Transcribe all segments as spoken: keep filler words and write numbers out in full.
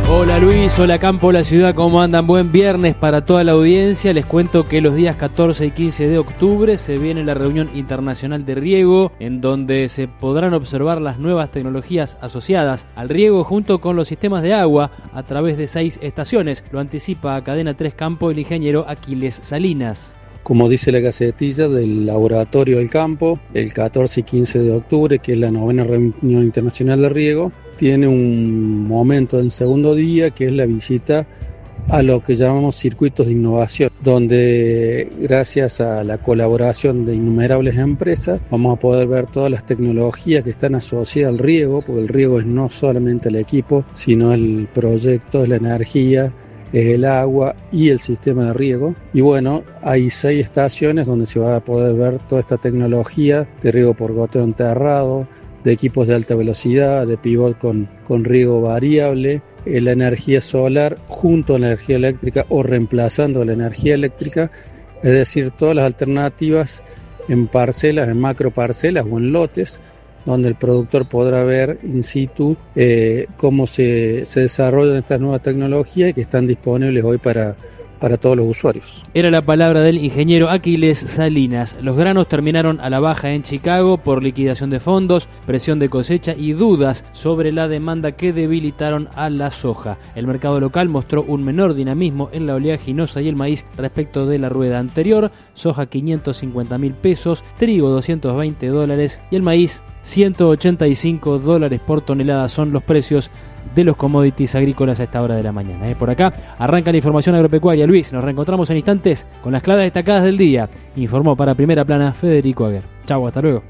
Hola Luis, hola Campo, hola ciudad, ¿cómo andan? Buen viernes para toda la audiencia. Les cuento que los días catorce y quince de octubre se viene la reunión internacional de riego, en donde se podrán observar las nuevas tecnologías asociadas al riego junto con los sistemas de agua a través de seis estaciones. Lo anticipa a Cadena tres Campo el ingeniero Aquiles Salinas. Como dice la gacetilla del Laboratorio del Campo, el catorce y quince de octubre, que es la novena reunión internacional de riego, tiene un momento en segundo día que es la visita a lo que llamamos circuitos de innovación, donde gracias a la colaboración de innumerables empresas vamos a poder ver todas las tecnologías que están asociadas al riego, porque el riego es no solamente el equipo, sino el proyecto, es la energía, es el agua y el sistema de riego. Y bueno, hay seis estaciones donde se va a poder ver toda esta tecnología de riego por goteo enterrado, de equipos de alta velocidad, de pivot con, con riego variable, eh, la energía solar junto a la energía eléctrica o reemplazando la energía eléctrica, es decir, todas las alternativas en parcelas, en macro parcelas o en lotes, donde el productor podrá ver in situ eh, cómo se, se desarrollan estas nuevas tecnologías y que están disponibles hoy para, para todos los usuarios. Era la palabra del ingeniero Aquiles Salinas. Los granos terminaron a la baja en Chicago por liquidación de fondos, presión de cosecha y dudas sobre la demanda que debilitaron a la soja. El mercado local mostró un menor dinamismo en la oleaginosa y el maíz respecto de la rueda anterior. Soja quinientos cincuenta mil pesos, trigo doscientos veinte dólares y el maíz ciento ochenta y cinco dólares por tonelada son los precios de los commodities agrícolas a esta hora de la mañana. ¿eh? Por acá arranca la información agropecuaria. Luis, nos reencontramos en instantes con las claves destacadas del día. Informó para Primera Plana Federico Aguer. Chau, hasta luego.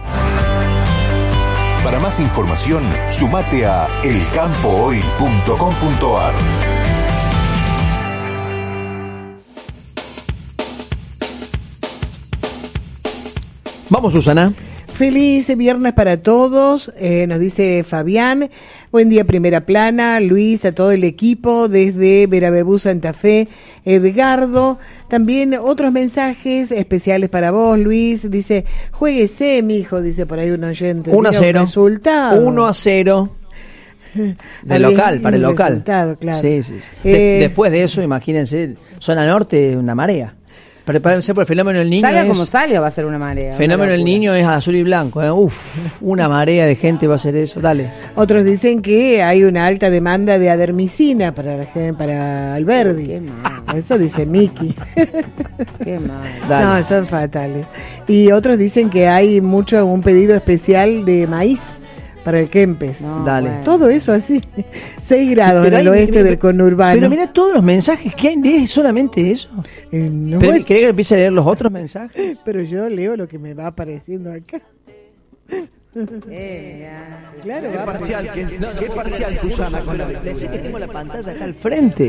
Para más información, sumate a el campo hoy punto com punto a r. Vamos, Susana. Feliz viernes para todos, eh, nos dice Fabián. Buen día, Primera Plana, Luis, a todo el equipo desde Verabebú, Santa Fe, Edgardo. También otros mensajes especiales para vos, Luis. Dice, juéguese, mijo, dice por ahí un oyente. uno a cero. Resultado. uno a cero. De local, para el local. Resultado, claro. Sí, sí, sí. Eh, De, después de eso, imagínense, zona norte, una marea. Prepárense por el fenómeno del niño. Salga es, como salga, va a ser una marea. Fenómeno una del niño es azul y blanco. ¿eh? Uf, una marea de gente va a hacer eso. Dale. Otros dicen que hay una alta demanda de adermicina para la gente, para Alberdi. Qué mal. Eso dice Miki. Qué mal. Dale. No, son fatales. Y otros dicen que hay mucho un pedido especial de maíz para el Kempes. No, Dale. Bueno. Todo eso así. seis grados Pero en el hay, oeste mira, del conurbano. Pero mira todos los mensajes que hay, ¿es solamente eso? Eh, no, ¿Pero bueno, querés que empiece a leer los otros mensajes? pero yo leo lo que me va apareciendo acá. Eh, Claro, Qué va parcial, qué, qué parcial, Susana. Con la, decís que tengo la pantalla acá al frente.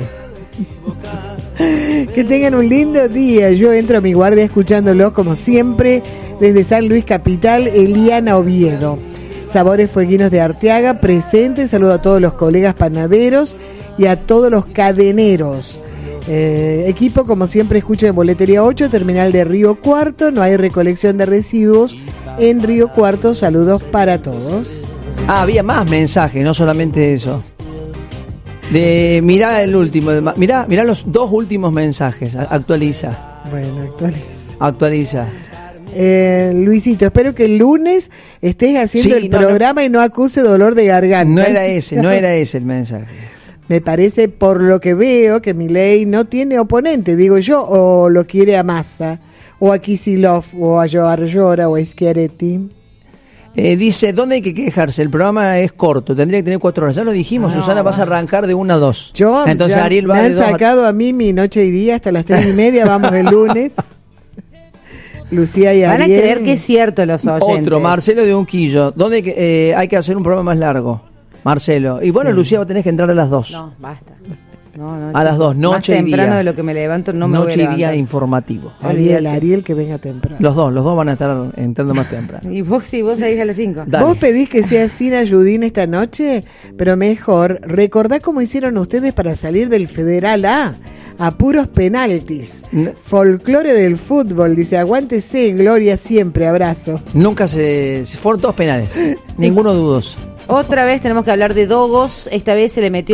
Que tengan un lindo día. Yo entro a mi guardia escuchándolo como siempre desde San Luis Capital, Eliana Oviedo. Sabores Fueguinos de Arteaga presente. Saludo a todos los colegas panaderos y a todos los cadeneros. Eh, equipo, como siempre, escucho en Boletería ocho, terminal de Río Cuarto. No hay recolección de residuos en Río Cuarto. Saludos para todos. Ah, había más mensajes, no solamente eso. De mirá el último, de, mirá, mirá los dos últimos mensajes. Actualiza. Bueno, actualiza. Actualiza. Eh, Luisito, espero que el lunes estés haciendo Sí, el no, programa no. y no acuse dolor de garganta. No era ese, no era ese el mensaje. Me parece, por lo que veo, que Milei no tiene oponente, digo yo, o lo quiere a Massa, o a Kicillof, o a Joar Llora, o a Schiaretti. Eh, dice, ¿dónde hay que quejarse? El programa es corto, tendría que tener cuatro horas. Ya lo dijimos, Ah, Susana, vas a arrancar de una a dos. Yo, Entonces ya Ariel va me de han dos a- sacado a mí mi noche y día hasta las tres y media, vamos el lunes. Lucía y Van a Ariel. creer que es cierto los oyentes. Otro, Marcelo de Unquillo. ¿Dónde hay que, eh, hay que hacer un programa más largo? Marcelo. Y bueno, Sí. Lucía va a tener que entrar a las dos. No, basta. No, no, A las chicos, dos, noche más y día. temprano de lo que me levanto no me voy a Noche y levantar. día informativo. Ariel, Olvídate. Ariel, que venga temprano. Los dos, los dos van a estar entrando más temprano. Y vos sí, vos salís a las cinco. Dale. Vos pedís que sea sin ayudín esta noche, pero mejor, recordá cómo hicieron ustedes para salir del Federal A, a puros penaltis. N- Folclore del fútbol, dice, aguántese, Gloria siempre, abrazo. Nunca se, se fueron todos penales. Ninguno dudoso. Otra vez tenemos que hablar de Dogos. Esta vez se le metió